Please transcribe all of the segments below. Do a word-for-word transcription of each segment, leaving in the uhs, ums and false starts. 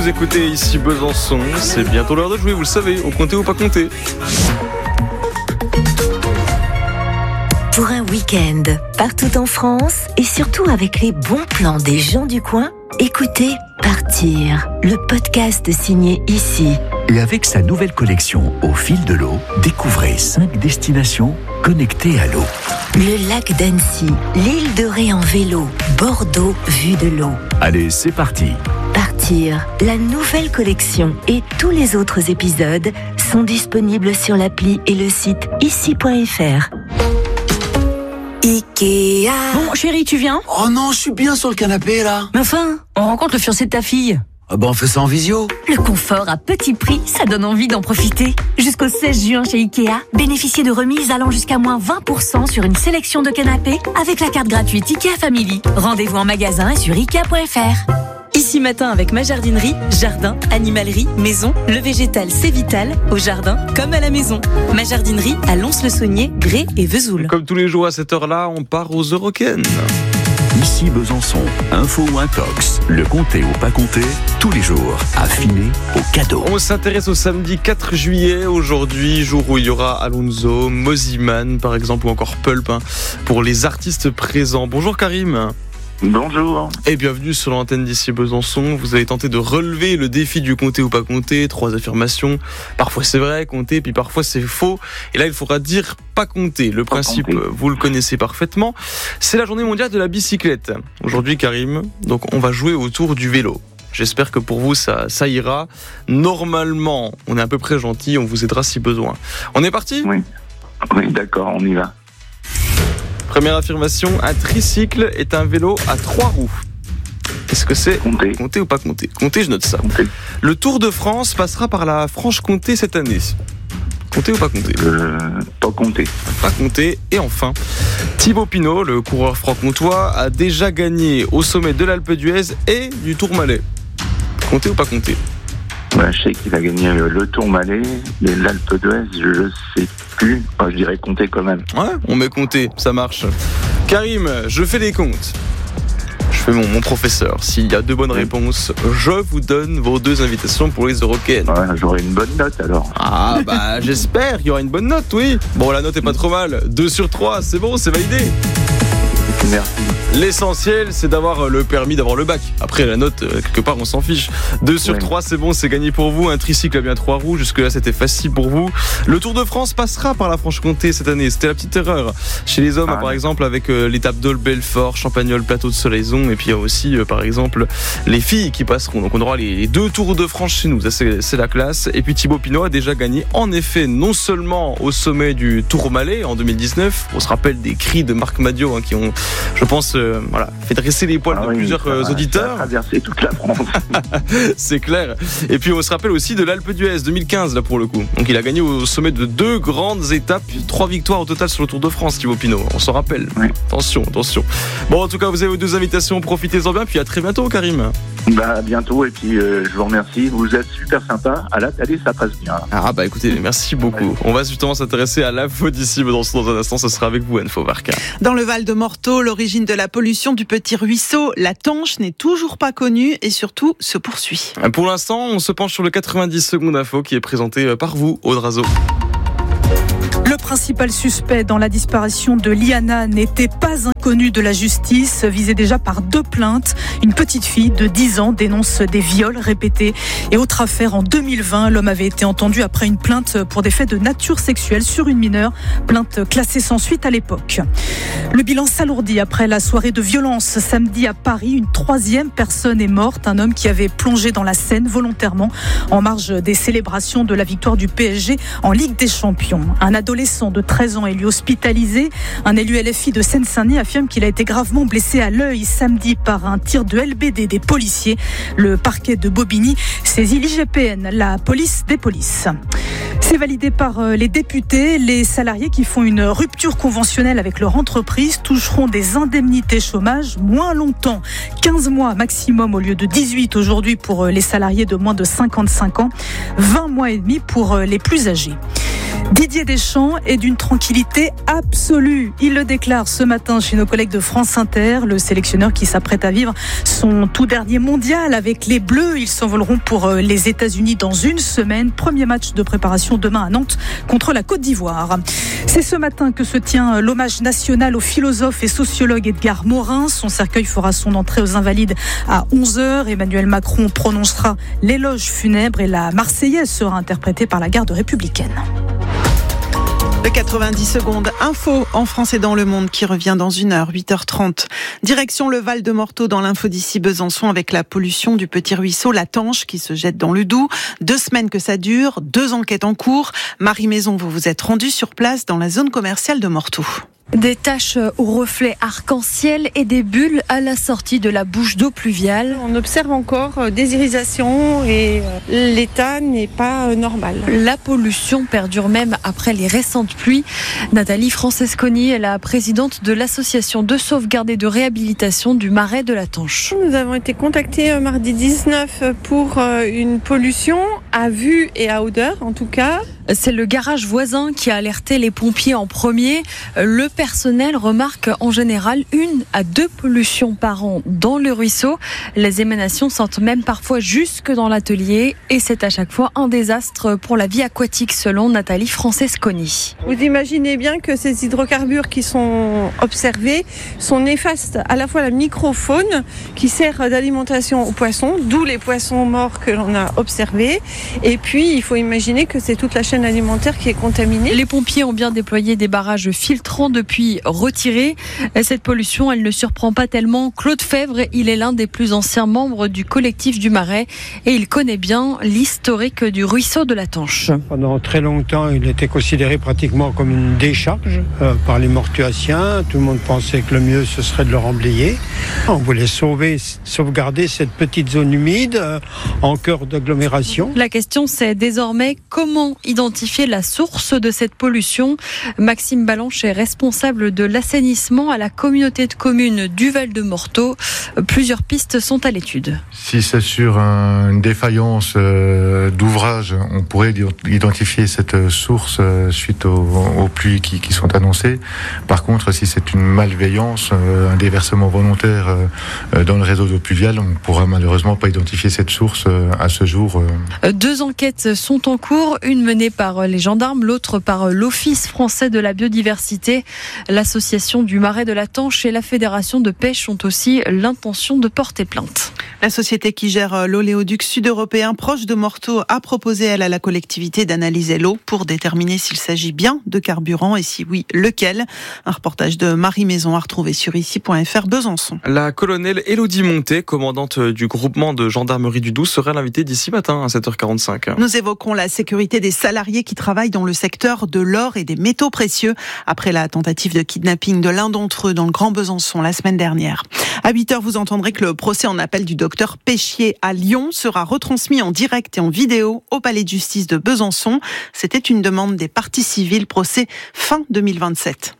Vous écoutez ici Besançon, c'est bientôt l'heure de jouer, vous le savez, au compter ou pas compter. Pour un week-end, partout en France et surtout avec les bons plans des gens du coin, écoutez Partir, le podcast signé ici. Et avec sa nouvelle collection Au fil de l'eau, découvrez cinq destinations connectées à l'eau. Le lac d'Annecy, l'île de Ré en vélo, Bordeaux vue de l'eau. Allez, c'est parti. Partir, la nouvelle collection et tous les autres épisodes sont disponibles sur l'appli et le site ici point f r. Ikea. Bon, chérie, tu viens ? Oh non, je suis bien sur le canapé, là. Mais enfin, on rencontre le fiancé de ta fille. Ah bah on fait ça en visio. Le confort à petit prix, ça donne envie d'en profiter. Jusqu'au seize juin chez Ikea, bénéficiez de remises allant jusqu'à moins vingt pour cent sur une sélection de canapés avec la carte gratuite Ikea Family. Rendez-vous en magasin et sur ikea point f r. Ici matin avec ma jardinerie, jardin, animalerie, maison, le végétal c'est vital, au jardin comme à la maison. Ma jardinerie à Lons-le-Saunier, Grès et Vesoul. Comme tous les jours à cette heure-là, on part aux Eurocaines. Ici Besançon, info ou intox, le compter ou pas compter, tous les jours, affiné au cadeau. On s'intéresse au samedi quatre juillet, aujourd'hui, jour où il y aura Alonso, Mosiman par exemple, ou encore Pulp, hein, pour les artistes présents. Bonjour Karim. Bonjour. Et bienvenue sur l'antenne d'ici Besançon. Vous avez tenté de relever le défi du compter ou pas compter. Trois affirmations. Parfois c'est vrai, compter, puis parfois c'est faux. Et là, il faudra dire pas compter. Le principe, compter. Vous le connaissez parfaitement. C'est la journée mondiale de la bicyclette. Aujourd'hui, Karim, donc on va jouer autour du vélo. J'espère que pour vous, ça, ça ira. Normalement, on est à peu près gentil. On vous aidera si besoin. On est parti ? Oui. Oui, d'accord, on y va. Première affirmation, un tricycle est un vélo à trois roues. Est-ce que c'est compter. compter ou pas compter ? Compter, je note ça. Compter. Le Tour de France passera par la Franche-Comté cette année. Compter ou pas compter ? Euh, pas compter. Pas compter. Et enfin, Thibaut Pinot, le coureur franc-comtois, a déjà gagné au sommet de l'Alpe d'Huez et du Tourmalet. Compter ou pas compter ? Bah, je sais qu'il a gagné le Tourmalet, mais l'Alpe d'Huez, je sais plus. Enfin, je dirais compter quand même. Ouais, on met compter, ça marche. Karim, je fais les comptes. Je fais mon, mon professeur. S'il y a deux bonnes réponses, je vous donne vos deux invitations pour les Eurocaines. Ouais, j'aurai une bonne note alors. Ah bah j'espère qu'il y aura une bonne note, oui. Bon, la note est pas trop mal. deux sur trois, c'est bon, c'est validé. Merci. L'essentiel, c'est d'avoir le permis, d'avoir le bac. Après, la note, quelque part, on s'en fiche. deux sur trois, ouais. C'est bon, c'est gagné pour vous. Un tricycle a bien trois roues. Jusque-là, c'était facile pour vous. Le Tour de France passera par la Franche-Comté cette année. C'était la petite erreur. Chez les hommes, ah, par ouais. exemple, avec euh, l'étape d'Aulx, Belfort, Champagnole, Plateau de Solaizon. Et puis, il y a aussi, euh, par exemple, les filles qui passeront. Donc, on aura les, les deux Tours de France chez nous. Ça, c'est, c'est la classe. Et puis, Thibaut Pinot a déjà gagné, en effet, non seulement au sommet du Tourmalet en deux mille dix-neuf. On se rappelle des cris de Marc Madiot, hein, qui ont, je pense, euh, voilà, fait dresser les poils ah, de oui, plusieurs euh, auditeurs. Ça a traversé toute la France. C'est clair. Et puis on se rappelle aussi de l'Alpe d'Huez deux mille quinze là pour le coup. Donc il a gagné au sommet de deux grandes étapes, trois victoires au total sur le Tour de France, Thibaut Pinot. On s'en rappelle. Oui. Attention, attention. Bon, en tout cas, vous avez vos deux invitations, profitez-en bien. Puis à très bientôt, Karim. Bah à bientôt. Et puis euh, je vous remercie. Vous êtes super sympa. À la télé, ça passe bien. Ah bah écoutez, merci beaucoup. Ouais. On va justement s'intéresser à l'info d'ici dans un instant. Ce sera avec vous, Info Varka. Dans le Val de Morteau, l'origine de la pollution du petit ruisseau, la Tanche, n'est toujours pas connue et surtout se poursuit. Pour l'instant, on se penche sur le quatre-vingt-dix secondes info qui est présenté par vous, Aude Razo. Le principal suspect dans la disparition de Liana n'était pas inconnu de la justice, visé déjà par deux plaintes. Une petite fille de dix ans dénonce des viols répétés. Et autre affaire, en deux mille vingt, l'homme avait été entendu après une plainte pour des faits de nature sexuelle sur une mineure. Plainte classée sans suite à l'époque. Le bilan s'alourdit après la soirée de violence samedi à Paris. Une troisième personne est morte, un homme qui avait plongé dans la Seine volontairement en marge des célébrations de la victoire du P S G en Ligue des Champions. Un adolescent de treize ans est lui hospitalisé. Un élu L F I de Seine-Saint-Denis affirme qu'il a été gravement blessé à l'œil samedi par un tir de L B D des policiers. Le parquet de Bobigny saisit l'I G P N, la police des polices. C'est validé par les députés. Les salariés qui font une rupture conventionnelle avec leur entreprise toucheront des indemnités chômage moins longtemps. quinze mois maximum au lieu de dix-huit aujourd'hui pour les salariés de moins de cinquante-cinq ans. vingt mois et demi pour les plus âgés. Didier Deschamps est d'une tranquillité absolue. Il le déclare ce matin chez nos collègues de France Inter. Le sélectionneur qui s'apprête à vivre son tout dernier mondial avec les Bleus. Ils s'envoleront pour les États-Unis dans une semaine. Premier match de préparation demain à Nantes contre la Côte d'Ivoire. C'est ce matin que se tient l'hommage national au philosophe et sociologue Edgar Morin. Son cercueil fera son entrée aux Invalides à onze heures. Emmanuel Macron prononcera l'éloge funèbre et la Marseillaise sera interprétée par la garde républicaine. Le quatre-vingt-dix secondes info en France et dans le monde qui revient dans une heure, huit heures trente. Direction le Val de Morteau dans l'info d'ici Besançon avec la pollution du petit ruisseau La Tanche qui se jette dans le Doubs. Deux semaines que ça dure, deux enquêtes en cours. Marie Maison, vous vous êtes rendue sur place dans la zone commerciale de Morteau. Des taches aux reflets arc-en-ciel et des bulles à la sortie de la bouche d'eau pluviale. On observe encore des irisations et l'état n'est pas normal. La pollution perdure même après les récentes pluies. Nathalie Francesconi est la présidente de l'association de sauvegarde et de réhabilitation du marais de la Tanche. Nous avons été contactés mardi dix-neuf pour une pollution à vue et à odeur en tout cas. C'est le garage voisin qui a alerté les pompiers en premier. Le personnel remarque en général une à deux pollutions par an dans le ruisseau. Les émanations sentent même parfois jusque dans l'atelier et c'est à chaque fois un désastre pour la vie aquatique selon Nathalie Francesconi. Vous imaginez bien que ces hydrocarbures qui sont observés sont néfastes à la fois à la microfaune qui sert d'alimentation aux poissons, d'où les poissons morts que l'on a observés. Et puis il faut imaginer que c'est toute la chaîne alimentaire qui est contaminée. Les pompiers ont bien déployé des barrages filtrants depuis retirés. Cette pollution, elle ne surprend pas tellement Claude Fèvre. Il est l'un des plus anciens membres du collectif du Marais et il connaît bien l'historique du ruisseau de la Tanche. Pendant très longtemps, il était considéré pratiquement comme une décharge euh, par les Mortuaciens. Tout le monde pensait que le mieux, ce serait de le remblayer. On voulait sauver, sauvegarder cette petite zone humide euh, en cœur d'agglomération. La question, c'est désormais comment identifier la source de cette pollution. Maxime Balanche est responsable de l'assainissement à la communauté de communes du Val de Morteau. Plusieurs pistes sont à l'étude. Si c'est sur une défaillance d'ouvrage, on pourrait identifier cette source suite aux, aux pluies qui, qui sont annoncées. Par contre, si c'est une malveillance, un déversement volontaire dans le réseau d'eau pluviale, on ne pourra malheureusement pas identifier cette source à ce jour. Deux enquêtes sont en cours, une menée par les gendarmes, l'autre par l'Office français de la biodiversité. L'association du Marais de la Tanche et la Fédération de pêche ont aussi l'intention de porter plainte. La société qui gère l'oléoduc sud-européen proche de Morteau a proposé, elle, à la collectivité d'analyser l'eau pour déterminer s'il s'agit bien de carburant et si oui, lequel. Un reportage de Marie Maison à retrouver sur ici point f r Besançon. La colonelle Élodie Montet, commandante du groupement de gendarmerie du Doubs, sera l'invitée d'ici matin à sept heures quarante-cinq. Nous évoquerons la sécurité des salariés qui travaillent dans le secteur de l'or et des métaux précieux après la tentative de kidnapping de l'un d'entre eux dans le Grand Besançon la semaine dernière. À huit heures, vous entendrez que le procès en appel du docteur Péchier à Lyon sera retransmis en direct et en vidéo au palais de justice de Besançon. C'était une demande des parties civiles, procès fin deux mille vingt-sept.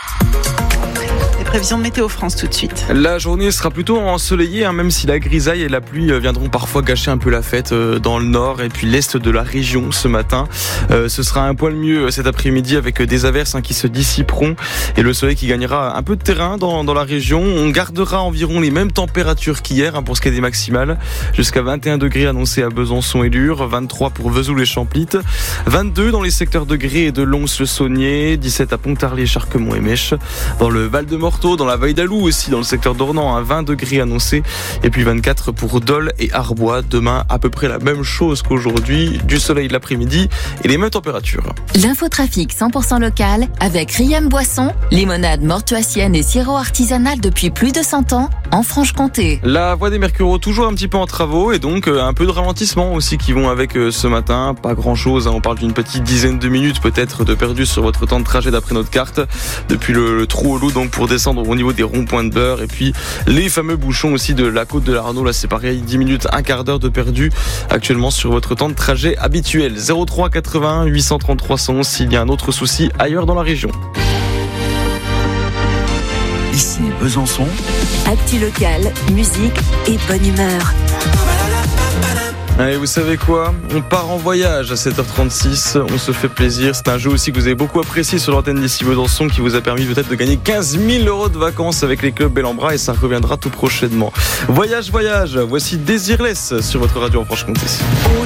Prévision de Météo France tout de suite. La journée sera plutôt ensoleillée, hein, même si la grisaille et la pluie viendront parfois gâcher un peu la fête euh, dans le nord et puis l'est de la région ce matin. Euh, ce sera un poil mieux cet après-midi avec des averses hein, qui se dissiperont et le soleil qui gagnera un peu de terrain dans, dans la région. On gardera environ les mêmes températures qu'hier hein, pour ce qui est des maximales, jusqu'à vingt et un degrés annoncés à Besançon et Lure, vingt-trois pour Vesoul et Champlitte, vingt-deux dans les secteurs de Gré et de Lons-le-Saunier, dix-sept à Pontarlier, Charquemont et Mèche. Dans le Val de Morteau, dans la Vallée d'Alou aussi, dans le secteur d'Ornans, à vingt degrés annoncés, et puis vingt-quatre pour Dole et Arbois. Demain, à peu près la même chose qu'aujourd'hui, du soleil de l'après-midi et les mêmes températures. L'infotrafic cent pour cent local avec Riem Boisson, limonade mortuacienne et sirop artisanal depuis plus de cent ans en Franche-Comté. La voie des Mercureaux toujours un petit peu en travaux et donc un peu de ralentissement aussi qui vont avec ce matin. Pas grand-chose, hein, on parle d'une petite dizaine de minutes peut-être de perdu sur votre temps de trajet d'après notre carte depuis le, le trou au loup donc pour descendre au niveau des ronds-points de Beurre et puis les fameux bouchons aussi de la côte de l'Arnaud. Là c'est pareil, dix minutes, un quart d'heure de perdu actuellement sur votre temps de trajet habituel. zéro trois quatre-vingt-un huit cent trente-trois cent onze s'il y a un autre souci ailleurs dans la région. Ici Besançon. Actu local, musique et bonne humeur. Allez, vous savez quoi ? On part en voyage à sept heures trente-six, on se fait plaisir. C'est un jeu aussi que vous avez beaucoup apprécié sur l'antenne d'ici Besançon qui vous a permis peut-être de gagner quinze mille euros de vacances avec les clubs Bel-en-Bras et ça reviendra tout prochainement. Voyage, voyage, voici Désirless sur votre radio en Franche-Comté.